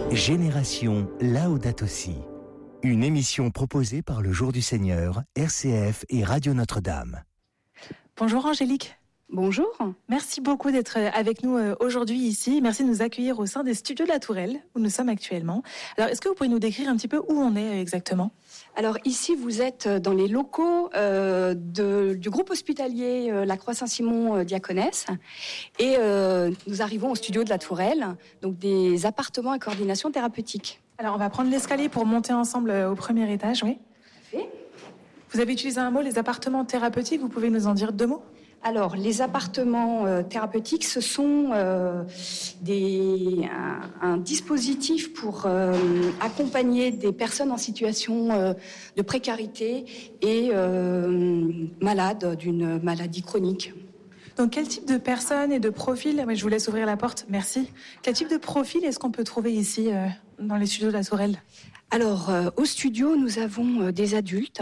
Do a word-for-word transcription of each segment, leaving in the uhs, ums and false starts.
Génération Laudato Si. Une émission proposée par le Jour du Seigneur, R C F et Radio Notre-Dame. Bonjour Angélique. Bonjour. Merci beaucoup d'être avec nous aujourd'hui ici. Merci de nous accueillir au sein des studios de la Tourelle, où nous sommes actuellement. Alors, est-ce que vous pouvez nous décrire un petit peu où on est exactement ? Alors ici, vous êtes dans les locaux euh, de, du groupe hospitalier euh, La Croix-Saint-Simon euh, Diaconesse. Et euh, nous arrivons au studio de la Tourelle, donc des appartements à coordination thérapeutique. Alors, on va prendre l'escalier pour monter ensemble au premier étage, oui ? Parfait. Vous avez utilisé un mot, les appartements thérapeutiques. Vous pouvez nous en dire deux mots ? Alors, les appartements euh, thérapeutiques, ce sont euh, des, un, un dispositif pour euh, accompagner des personnes en situation euh, de précarité et euh, malades d'une maladie chronique. Donc, quel type de personnes et de profils, je vous laisse ouvrir la porte, merci. Quel type de profil est-ce qu'on peut trouver ici euh, dans les studios de la Tourelle ? Alors, euh, au studio, nous avons euh, des adultes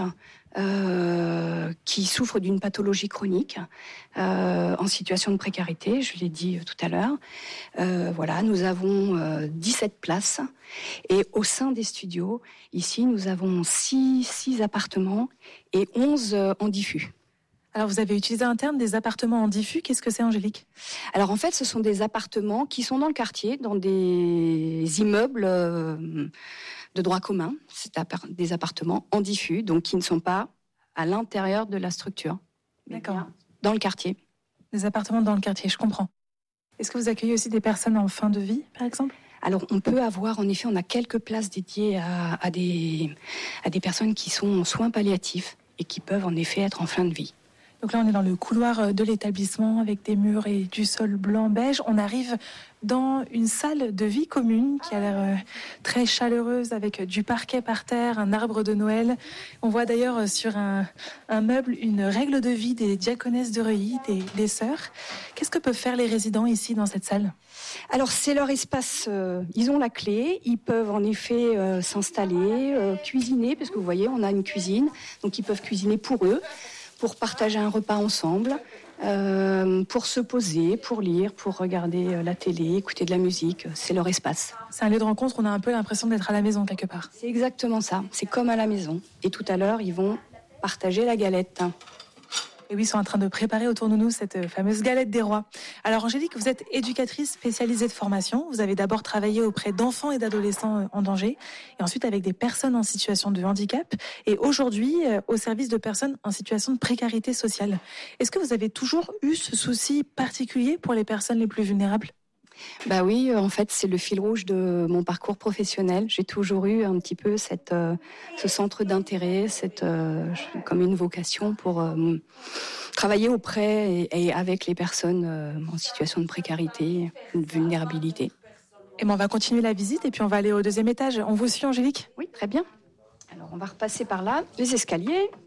euh, qui souffrent d'une pathologie chronique, euh, en situation de précarité, je l'ai dit tout à l'heure. Euh, voilà, nous avons euh, dix-sept places. Et au sein des studios, ici, nous avons six appartements et onze euh, en diffus. Alors, vous avez utilisé un terme, des appartements en diffus. Qu'est-ce que c'est, Angélique ? Alors, en fait, ce sont des appartements qui sont dans le quartier, dans des immeubles euh, de droit commun. C'est des appartements en diffus, donc qui ne sont pas à l'intérieur de la structure. D'accord. Dans le quartier. Des appartements dans le quartier, je comprends. Est-ce que vous accueillez aussi des personnes en fin de vie, par exemple ? Alors, on peut avoir, en effet, on a quelques places dédiées à, à, des, à des personnes qui sont en soins palliatifs et qui peuvent, en effet, être en fin de vie. Donc là, on est dans le couloir de l'établissement avec des murs et du sol blanc-beige. On arrive dans une salle de vie commune qui a l'air très chaleureuse avec du parquet par terre, un arbre de Noël. On voit d'ailleurs sur un, un meuble une règle de vie des diaconesses de Reuilly, des, des sœurs. Qu'est-ce que peuvent faire les résidents ici dans cette salle ? Alors, c'est leur espace, euh, ils ont la clé, ils peuvent en effet euh, s'installer, euh, cuisiner, parce que vous voyez, on a une cuisine, donc ils peuvent cuisiner pour eux, pour partager un repas ensemble, euh, pour se poser, pour lire, pour regarder la télé, écouter de la musique. C'est leur espace. C'est un lieu de rencontre, on a un peu l'impression d'être à la maison quelque part. C'est exactement ça, c'est comme à la maison. Et tout à l'heure, ils vont partager la galette. Et oui, ils sont en train de préparer autour de nous cette fameuse galette des rois. Alors Angélique, vous êtes éducatrice spécialisée de formation. Vous avez d'abord travaillé auprès d'enfants et d'adolescents en danger, et ensuite avec des personnes en situation de handicap, et aujourd'hui au service de personnes en situation de précarité sociale. Est-ce que vous avez toujours eu ce souci particulier pour les personnes les plus vulnérables ? Bah oui, en fait, c'est le fil rouge de mon parcours professionnel. J'ai toujours eu un petit peu cette, euh, ce centre d'intérêt, cette, euh, comme une vocation pour euh, travailler auprès et, et avec les personnes euh, en situation de précarité, de vulnérabilité. Et ben on va continuer la visite et puis on va aller au deuxième étage. On vous suit, Angélique ? Oui, très bien. Alors, on va repasser par là, les escaliers.